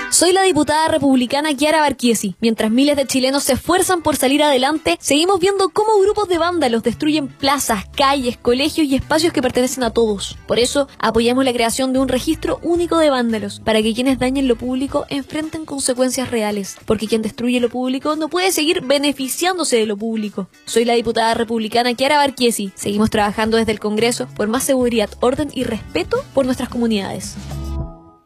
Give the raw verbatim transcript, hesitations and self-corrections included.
Soy la diputada republicana Chiara Barquiesi. Mientras miles de chilenos se esfuerzan por salir adelante, seguimos viendo cómo grupos de vándalos destruyen plazas, calles, colegios y espacios que pertenecen a todos. Por eso, apoyamos la creación de un registro único de vándalos, para que quienes dañen lo público enfrenten consecuencias reales, porque quien destruye lo público no puede seguir beneficiándose de lo público. Soy la diputada republicana Chiara Barquiesi. Seguimos trabajando desde el Congreso por más seguridad, orden y respeto por nuestras comunidades.